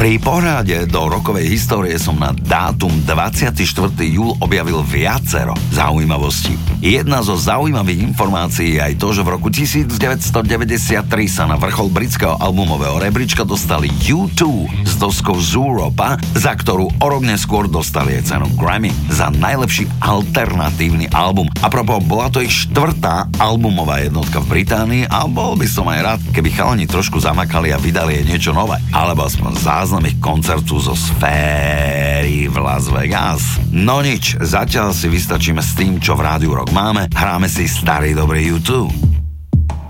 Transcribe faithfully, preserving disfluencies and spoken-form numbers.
Pri pohľade do rokovej histórie som na dátum dvadsiateho štvrtého júla objavil viacero zaujímavostí. Jedna zo zaujímavých informácií je aj to, že v roku devätnásťstodeväťdesiattri sa na vrchol britského albumového rebríčka dostali ú dva s doskou Zooropa, za ktorú o rok neskôr dostali aj cenu Grammy za najlepší alternatívny album. A propos, bola to ich štvrtá albumová jednotka v Británii a bol by som aj rád, keby chalani trošku zamakali a vydali jej niečo nové. Alebo aspoň záznam ich koncertu zo Sféry v Las Vegas. No nič, zatiaľ si vystačíme s tým, čo v Rádiu Rock máme. Hráme si starý dobrý ú dva.